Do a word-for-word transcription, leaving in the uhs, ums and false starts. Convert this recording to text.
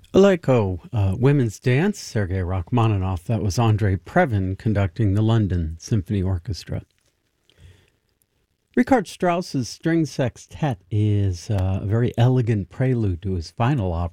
Aleko, uh, Women's Dance, Sergei Rachmaninoff. That was Andrei Previn conducting the London Symphony Orchestra. Richard Strauss's string sextet is uh, a very elegant prelude to his final opera,